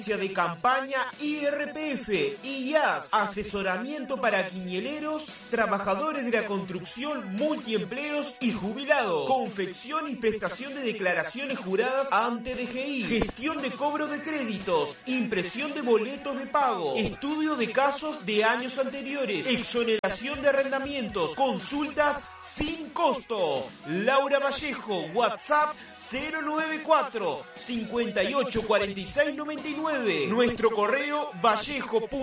de campaña IRPF, IAS, asesoramiento para quinieleros, trabajadores de la construcción, multiempleos y jubilados, confección y prestación de declaraciones juradas ante DGI, gestión de cobro de créditos, impresión de boletos de pago, estudio de casos de años anteriores, exoneración de arrendamientos, consultas sin costo. Laura Vallejo, WhatsApp 094 58 46 99. Nuestro correo vallejo.com